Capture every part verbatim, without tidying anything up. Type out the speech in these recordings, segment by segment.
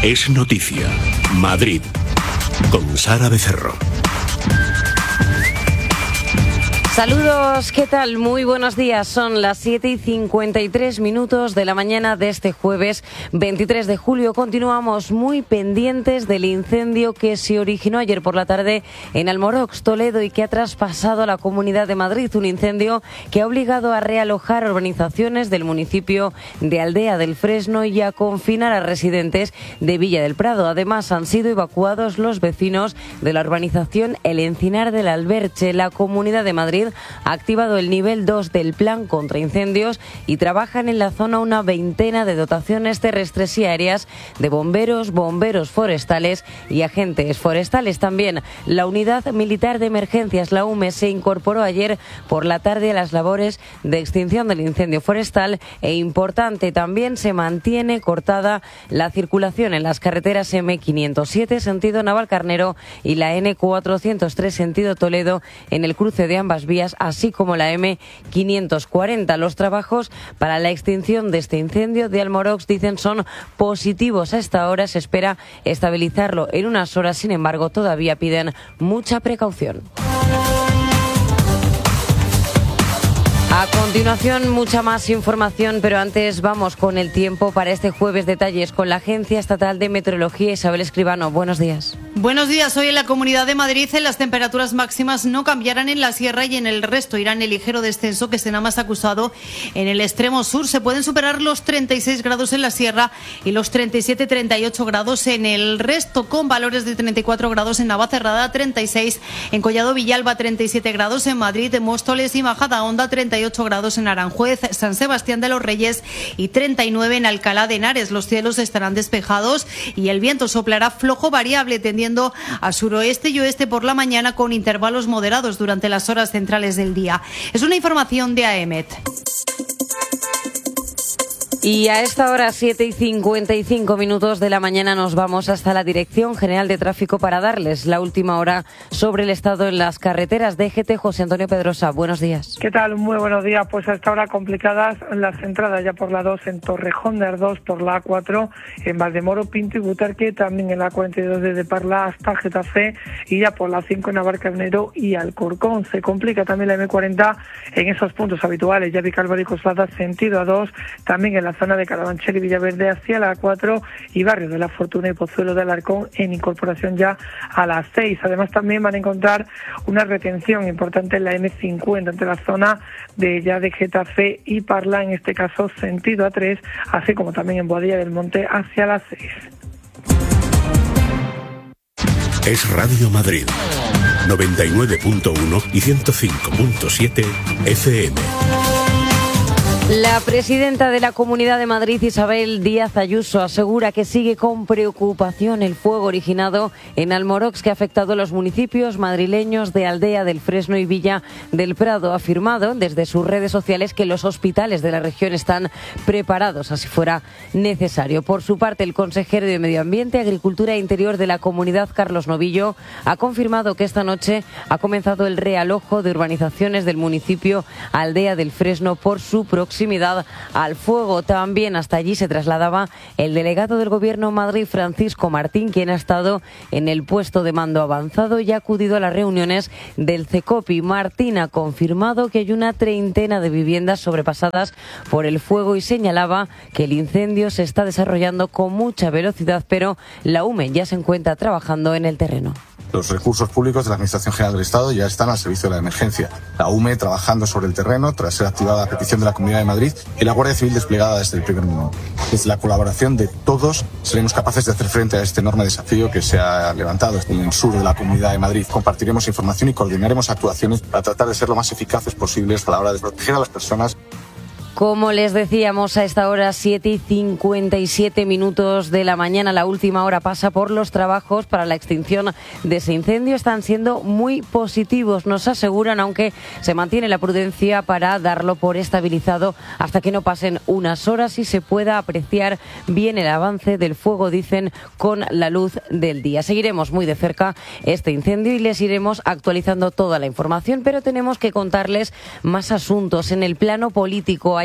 Es noticia. Madrid. Con Sara Becerro. Saludos, ¿qué tal? Muy buenos días. Son las siete y cincuenta y tres minutos de la mañana de este jueves veintitrés de julio. Continuamos muy pendientes del incendio que se originó ayer por la tarde en Almorox, Toledo, y que ha traspasado a la Comunidad de Madrid. Un incendio que ha obligado a realojar urbanizaciones del municipio de Aldea del Fresno y a confinar a residentes de Villa del Prado. Además, han sido evacuados los vecinos de la urbanización El Encinar del Alberche. La Comunidad de Madrid ha activado el nivel dos del plan contra incendios y trabajan en la zona una veintena de dotaciones terrestres y aéreas de bomberos, bomberos forestales y agentes forestales. También la Unidad Militar de Emergencias, la U M E, se incorporó ayer por la tarde a las labores de extinción del incendio forestal e, importante, también se mantiene cortada la circulación en las carreteras eme quinientos siete sentido Navalcarnero y la ene cuatrocientos tres sentido Toledo en el cruce de ambas vías, así como la eme quinientos cuarenta. Los trabajos para la extinción de este incendio de Almorox, dicen, son positivos. A esta hora se espera estabilizarlo en unas horas, sin embargo, todavía piden mucha precaución. A continuación, mucha más información, pero antes vamos con el tiempo para este jueves. Detalles con la Agencia Estatal de Meteorología. Isabel Escribano, buenos días. Buenos días. Hoy en la Comunidad de Madrid las temperaturas máximas no cambiarán en la sierra y en el resto irán en ligero descenso, que será más acusado en el extremo sur. Se pueden superar los treinta y seis grados en la sierra y los treinta y siete treinta y ocho grados en el resto, con valores de treinta y cuatro grados en Navacerrada, treinta y seis en Collado Villalba, treinta y siete grados en Madrid, en Móstoles y Majadahonda, treinta y ocho grados en Aranjuez, San Sebastián de los Reyes y treinta y nueve en Alcalá de Henares. Los cielos estarán despejados y el viento soplará flojo variable, tendiendo a suroeste y oeste por la mañana, con intervalos moderados durante las horas centrales del día. Es una información de AEMET. Y a esta hora, siete y cincuenta y cinco minutos de la mañana, nos vamos hasta la Dirección General de Tráfico para darles la última hora sobre el estado en las carreteras. D G T, José Antonio Pedrosa, buenos días. ¿Qué tal? Muy buenos días. Pues hasta ahora complicadas las entradas ya por la dos en Torrejón de Ardoz, por la A cuatro en Valdemoro, Pinto y Butarque, también en la cuarenta y dos desde Parla hasta Getafe y ya por la cinco en Navalcarnero y Alcorcón. Se complica también la eme cuarenta en esos puntos habituales, ya Vicálvaro y Coslada sentido A dos, también en la zona de Carabanchel y Villaverde hacia la A cuatro y Barrio de la Fortuna y Pozuelo de Alarcón en incorporación ya a las seis. Además, también van a encontrar una retención importante en la eme cincuenta entre la zona de ya de Getafe y Parla, en este caso sentido A tres, así como también en Boadilla del Monte hacia las seis. Es Radio Madrid, noventa y nueve punto uno y ciento cinco punto siete efe eme. La presidenta de la Comunidad de Madrid, Isabel Díaz Ayuso, asegura que sigue con preocupación el fuego originado en Almorox, que ha afectado a los municipios madrileños de Aldea del Fresno y Villa del Prado. Ha afirmado desde sus redes sociales que los hospitales de la región están preparados, así fuera necesario. Por su parte, el consejero de Medio Ambiente, Agricultura e Interior de la Comunidad, Carlos Novillo, ha confirmado que esta noche ha comenzado el realojo de urbanizaciones del municipio Aldea del Fresno por su proximidad al fuego. También hasta allí se trasladaba el delegado del Gobierno Madrid, Francisco Martín, quien ha estado en el puesto de mando avanzado y ha acudido a las reuniones del CECOPI. Martín ha confirmado que hay una treintena de viviendas sobrepasadas por el fuego y señalaba que el incendio se está desarrollando con mucha velocidad, pero la U M E ya se encuentra trabajando en el terreno. Los recursos públicos de la Administración General del Estado ya están al servicio de la emergencia. La U M E trabajando sobre el terreno tras ser activada a petición de la Comunidad de Madrid y la Guardia Civil desplegada desde el primer momento. Desde la colaboración de todos seremos capaces de hacer frente a este enorme desafío que se ha levantado en el sur de la Comunidad de Madrid. Compartiremos información y coordinaremos actuaciones para tratar de ser lo más eficaces posibles a la hora de proteger a las personas. Como les decíamos, a esta hora, siete y cincuenta y siete minutos de la mañana, la última hora pasa por los trabajos para la extinción de ese incendio. Están siendo muy positivos, nos aseguran, aunque se mantiene la prudencia para darlo por estabilizado hasta que no pasen unas horas y se pueda apreciar bien el avance del fuego, dicen, con la luz del día. Seguiremos muy de cerca este incendio y les iremos actualizando toda la información, pero tenemos que contarles más asuntos. En el plano político,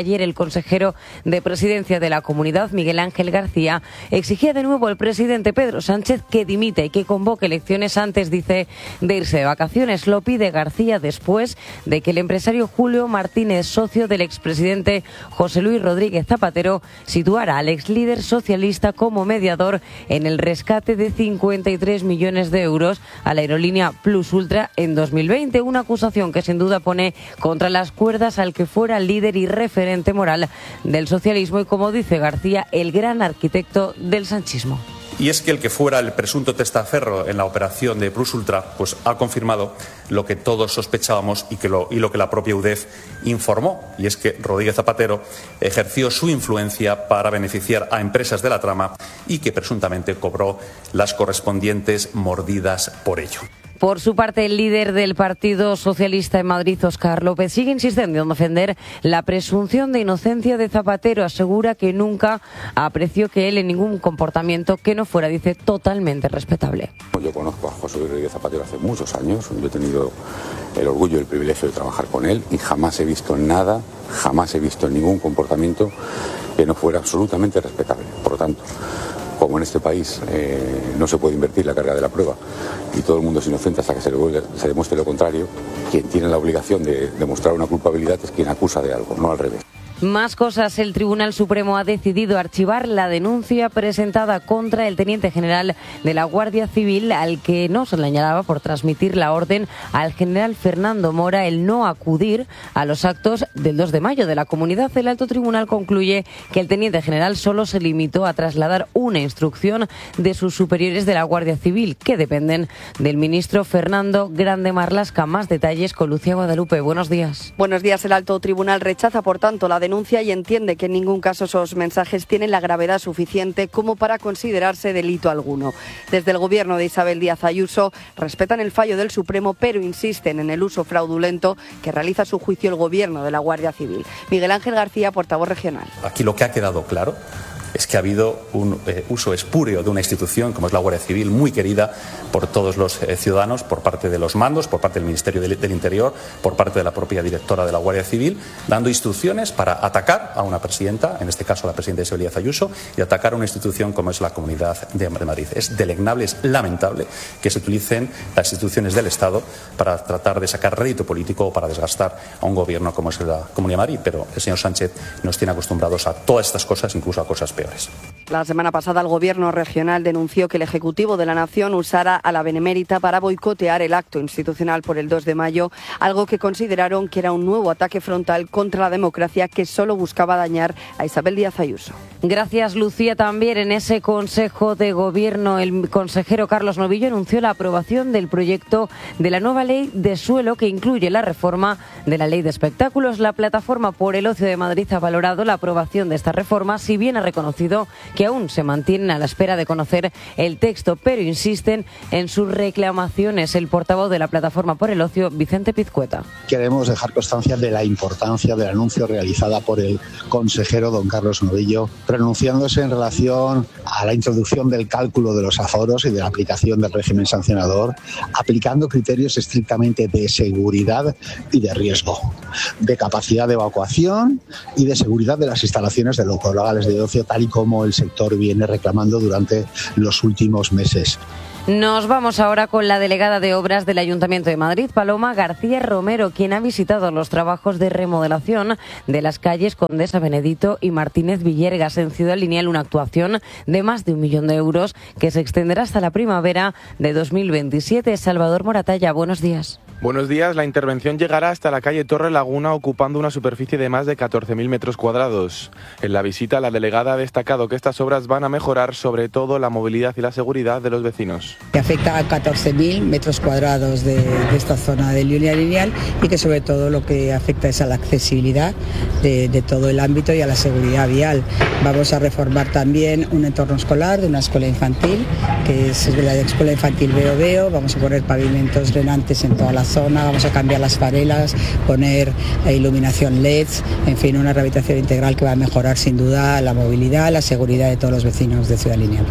ayer el consejero de Presidencia de la Comunidad, Miguel Ángel García, exigía de nuevo al presidente Pedro Sánchez que dimita y que convoque elecciones antes, dice, de irse de vacaciones. Lo pide García después de que el empresario Julio Martínez, socio del expresidente José Luis Rodríguez Zapatero, situara al exlíder socialista como mediador en el rescate de cincuenta y tres millones de euros a la aerolínea Plus Ultra en dos mil veinte, una acusación que sin duda pone contra las cuerdas al que fuera líder y referente moral del socialismo y, como dice García, el gran arquitecto del sanchismo. Y es que el que fuera el presunto testaferro en la operación de Plus Ultra pues ha confirmado lo que todos sospechábamos y, que lo, y lo que la propia U D E F informó, y es que Rodríguez Zapatero ejerció su influencia para beneficiar a empresas de la trama y que presuntamente cobró las correspondientes mordidas por ello. Por su parte, el líder del Partido Socialista en Madrid, Óscar López, sigue insistiendo en defender la presunción de inocencia de Zapatero. Asegura que nunca apreció que él en ningún comportamiento que no fuera, dice, totalmente respetable. Yo conozco a José Luis Rodríguez Zapatero hace muchos años. Yo he tenido el orgullo y el privilegio de trabajar con él y jamás he visto nada, jamás he visto ningún comportamiento que no fuera absolutamente respetable. Por lo tanto, como en este país eh, no se puede invertir la carga de la prueba y todo el mundo es inocente hasta que se, le, se demuestre lo contrario, quien tiene la obligación de demostrar una culpabilidad es quien acusa de algo, no al revés. Más cosas. El Tribunal Supremo ha decidido archivar la denuncia presentada contra el teniente general de la Guardia Civil, al que no se le señalaba por transmitir la orden al general Fernando Mora el no acudir a los actos del dos de mayo de la comunidad. El alto tribunal concluye que el teniente general solo se limitó a trasladar una instrucción de sus superiores de la Guardia Civil, que dependen del ministro Fernando Grande Marlaska. Más detalles con Lucía Guadalupe. Buenos días. Buenos días. El alto tribunal rechaza, por tanto, la denuncia y entiende que en ningún caso esos mensajes tienen la gravedad suficiente como para considerarse delito alguno. Desde el gobierno de Isabel Díaz Ayuso respetan el fallo del Supremo, pero insisten en el uso fraudulento que realiza a su juicio el gobierno de la Guardia Civil. Miguel Ángel García, portavoz regional. Aquí lo que ha quedado claro es que ha habido un eh, uso espúreo de una institución como es la Guardia Civil, muy querida por todos los eh, ciudadanos, por parte de los mandos, por parte del Ministerio del, del Interior, por parte de la propia directora de la Guardia Civil, dando instrucciones para atacar a una presidenta, en este caso la presidenta Isabel Díaz Ayuso, y atacar a una institución como es la Comunidad de, de Madrid. Es deleznable, es lamentable que se utilicen las instituciones del Estado para tratar de sacar rédito político o para desgastar a un gobierno como es la Comunidad de Madrid, pero el señor Sánchez nos tiene acostumbrados a todas estas cosas, incluso a cosas peores. La semana pasada el gobierno regional denunció que el Ejecutivo de la Nación usara a la Benemérita para boicotear el acto institucional por el dos de mayo, algo que consideraron que era un nuevo ataque frontal contra la democracia que solo buscaba dañar a Isabel Díaz Ayuso. Gracias, Lucía. También en ese Consejo de Gobierno el consejero Carlos Novillo anunció la aprobación del proyecto de la nueva ley de suelo que incluye la reforma de la ley de espectáculos. La Plataforma por el Ocio de Madrid ha valorado la aprobación de esta reforma, si bien ha reconocido que aún se mantienen a la espera de conocer el texto, pero insisten en sus reclamaciones. El portavoz de la Plataforma por el Ocio, Vicente Pizcueta. Queremos dejar constancia de la importancia del anuncio realizado por el consejero don Carlos Novillo, pronunciándose en relación a la introducción del cálculo de los aforos y de la aplicación del régimen sancionador, aplicando criterios estrictamente de seguridad y de riesgo, de capacidad de evacuación y de seguridad de las instalaciones de los locales de ocio, tal y como el sector viene reclamando durante los últimos meses. Nos vamos ahora con la delegada de Obras del Ayuntamiento de Madrid, Paloma García Romero, quien ha visitado los trabajos de remodelación de las calles Condesa Benedito y Martínez Villegas en Ciudad Lineal, una actuación de más de un millón de euros que se extenderá hasta la primavera de dos mil veintisiete. Salvador Moratalla, buenos días. Buenos días. La intervención llegará hasta la calle Torre Laguna, ocupando una superficie de más de catorce mil metros cuadrados. En la visita, la delegada ha destacado que estas obras van a mejorar sobre todo la movilidad y la seguridad de los vecinos. Que afecta a catorce mil metros cuadrados de, de esta zona de línea lineal y que sobre todo lo que afecta es a la accesibilidad de, de todo el ámbito y a la seguridad vial. Vamos a reformar también un entorno escolar de una escuela infantil, que es la escuela infantil Veo Veo. Vamos a poner pavimentos drenantes en toda la zona, vamos a cambiar las farelas, poner iluminación L E Ds, en fin, una rehabilitación integral que va a mejorar sin duda la movilidad, la seguridad de todos los vecinos de Ciudad Lineal.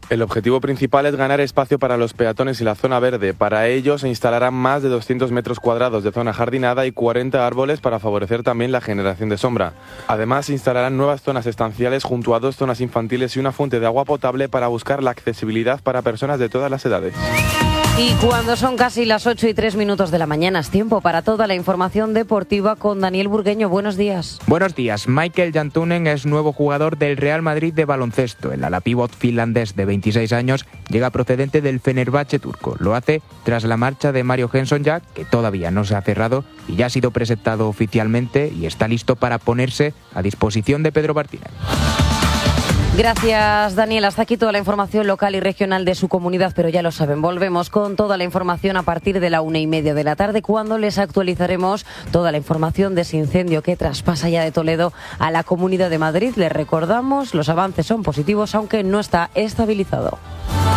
El objetivo principal es ganar espacio para los peatones y la zona verde. Para ello se instalarán más de doscientos metros cuadrados de zona jardinada y cuarenta árboles para favorecer también la generación de sombra. Además se instalarán nuevas zonas estanciales junto a dos zonas infantiles y una fuente de agua potable para buscar la accesibilidad para personas de todas las edades. Y cuando son casi las ocho y tres minutos de la mañana, es tiempo para toda la información deportiva con Daniel Burgueño. Buenos días. Buenos días. Michael Jantunen es nuevo jugador del Real Madrid de baloncesto. El ala pívot finlandés de veintiséis años llega procedente del Fenerbahce turco. Lo hace tras la marcha de Mario Hensonjak, que todavía no se ha cerrado y ya ha sido presentado oficialmente y está listo para ponerse a disposición de Pedro Martínez. Gracias, Daniel. Hasta aquí toda la información local y regional de su comunidad, pero ya lo saben, volvemos con toda la información a partir de la una y media de la tarde, cuando les actualizaremos toda la información de ese incendio que traspasa ya de Toledo a la Comunidad de Madrid. Les recordamos, los avances son positivos, aunque no está estabilizado.